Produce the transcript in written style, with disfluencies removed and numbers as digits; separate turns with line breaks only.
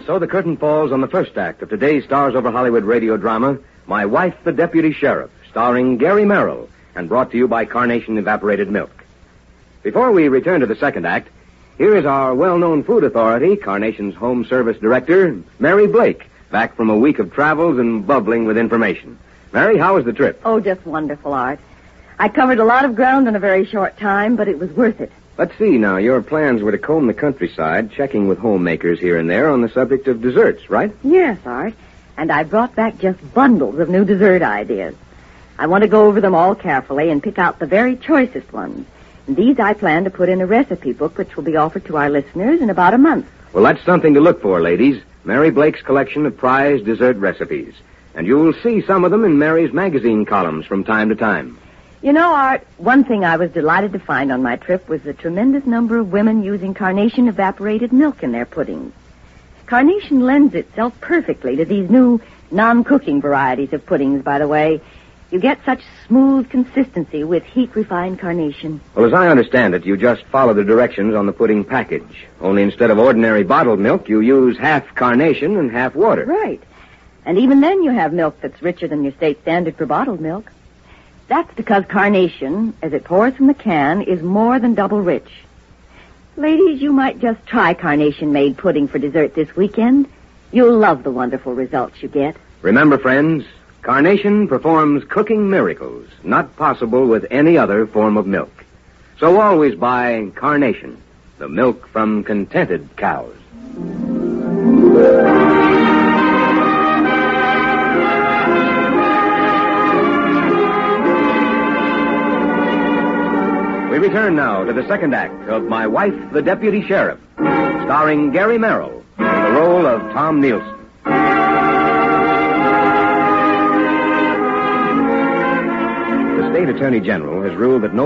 And so the curtain falls on the first act of today's Stars Over Hollywood radio drama, My Wife, the Deputy Sheriff, starring Gary Merrill, and brought to you by Carnation Evaporated Milk. Before we return to the second act, here is our well-known food authority, Carnation's Home Service Director, Mary Blake, back from a week of travels and bubbling with information. Mary, how was the trip?
Oh, just wonderful, Art. I covered a lot of ground in a very short time, but it was worth it.
Let's see now. Your plans were to comb the countryside, checking with homemakers here and there on the subject of desserts, right?
Yes, Art. And I brought back just bundles of new dessert ideas. I want to go over them all carefully and pick out the very choicest ones. And these I plan to put in a recipe book which will be offered to our listeners in about a month.
Well, that's something to look for, ladies. Mary Blake's collection of prized dessert recipes. And you'll see some of them in Mary's magazine columns from time to time.
You know, Art, one thing I was delighted to find on my trip was the tremendous number of women using Carnation evaporated milk in their puddings. Carnation lends itself perfectly to these new non-cooking varieties of puddings, by the way. You get such smooth consistency with heat-refined Carnation.
Well, as I understand it, you just follow the directions on the pudding package. Only instead of ordinary bottled milk, you use half Carnation and half water.
Right. And even then you have milk that's richer than your state standard for bottled milk. That's because Carnation, as it pours from the can, is more than double rich. Ladies, you might just try Carnation-made pudding for dessert this weekend. You'll love the wonderful results you get.
Remember, friends, Carnation performs cooking miracles not possible with any other form of milk. So always buy Carnation, the milk from contented cows. We return now to the second act of My Wife, the Deputy Sheriff, starring Gary Merrill in the role of Tom Nielsen. The State Attorney General has ruled that no